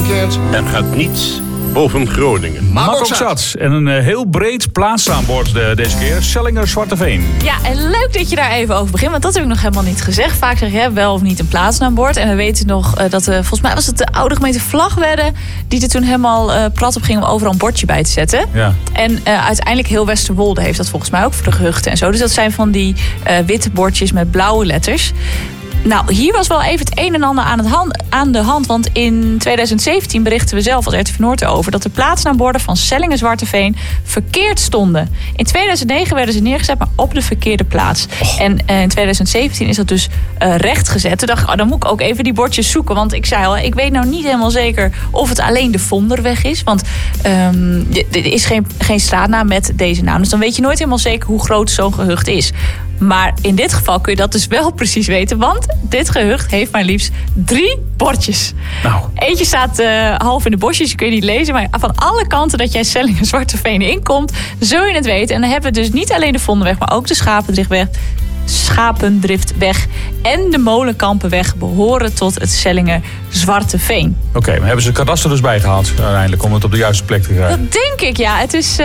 weekend. Er gaat niets boven Groningen. Maak ook zat. En een heel breed plaatsnaambord deze keer. Sellingen-Zwarteveen. Ja, en leuk dat je daar even over begint. Want dat heb ik nog helemaal niet gezegd. Vaak zeg je wel of niet een plaatsnaambord. En we weten nog dat volgens mij was het de oude gemeente Vlagtwedde die er toen helemaal plat op ging om overal een bordje bij te zetten. Ja. En uiteindelijk heel Westerwolde heeft dat volgens mij ook voor de gehuchten en zo. Dus dat zijn van die witte bordjes met blauwe letters. Nou, hier was wel even het een en ander aan de hand. Want in 2017 berichten we zelf als RTV Noord over dat de plaatsnaamborden van Sellingen-Zwarteveen verkeerd stonden. In 2009 werden ze neergezet, maar op de verkeerde plaats. En in 2017 is dat dus rechtgezet. Toen dacht ik, dan moet ik ook even die bordjes zoeken. Want ik zei al, ik weet nou niet helemaal zeker of het alleen de Vonderweg is. Want er is geen straatnaam met deze naam. Dus dan weet je nooit helemaal zeker hoe groot zo'n gehucht is. Maar in dit geval kun je dat dus wel precies weten. Want dit gehucht heeft maar liefst 3 bordjes. Nou. Eentje staat half in de bosjes, je kun je niet lezen. Maar van alle kanten dat jij Sellingen-Zwarteveen inkomt, zul je het weten. En dan hebben we dus niet alleen de Vonderweg, maar ook de Schapendriftweg en de Molenkampenweg behoren tot het Sellingen-Zwarteveen. Oké, maar hebben ze het kadaster dus bijgehaald uiteindelijk om het op de juiste plek te krijgen? Dat denk ik, ja.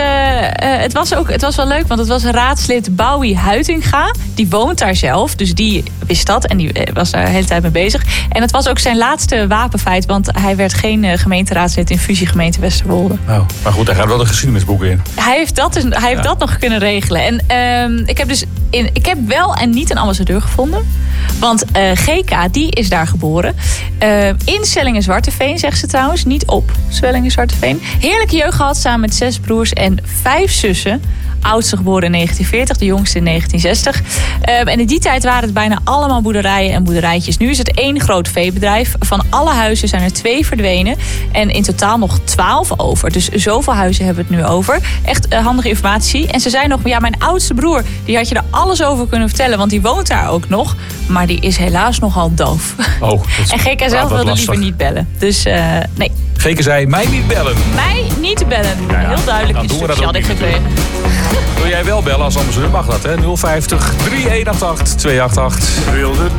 Het was wel leuk, want het was raadslid Bowie Huitinga. Die woont daar zelf, dus die wist dat en die was daar de hele tijd mee bezig. En het was ook zijn laatste wapenfeit, want hij werd geen gemeenteraadslid in fusiegemeente Westerwolde. Oh, maar goed, daar gaat wel de geschiedenisboeken in. Hij heeft dat nog kunnen regelen. En ik heb wel en niet een ambassadeur gevonden. Want GK, die is daar geboren. In Sellingen-Zwarteveen, zegt ze trouwens. Niet op Sellingen-Zwarteveen. Heerlijke jeugd gehad samen met 6 broers en 5 zussen. Oudste geboren in 1940, de jongste in 1960. En in die tijd waren het bijna allemaal boerderijen en boerderijtjes. Nu is het 1 groot veebedrijf. Van alle huizen zijn er 2 verdwenen. En in totaal nog 12 over. Dus zoveel huizen hebben we het nu over. Echt handige informatie. En ze zei nog, ja, mijn oudste broer, die had je er alles over kunnen vertellen. Want die woont daar ook nog. Maar die is helaas nogal doof. Oh, en GK zelf wilde liever niet bellen. Dus nee. GK zei, mij niet bellen. Mij niet te bellen. Ja, heel duidelijk instructie had ik gekregen. Wil jij wel bellen als ambassadeur? Mag dat, hè? 050 3188 288.